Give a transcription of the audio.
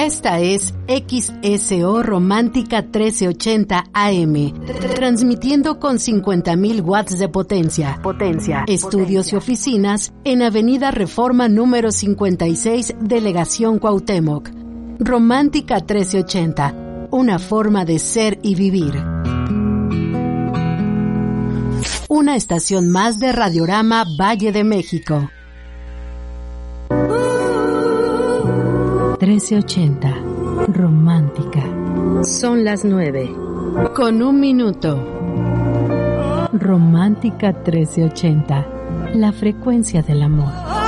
Esta es XSO Romántica 1380 AM, transmitiendo con 50.000 watts de potencia. Estudios y oficinas en Avenida Reforma número 56, Delegación Cuauhtémoc. Romántica 1380, una forma de ser y vivir. Una estación más de Radiorama Valle de México. 1380, romántica. Son las 9, con 1 minuto. Romántica 1380, la frecuencia del amor.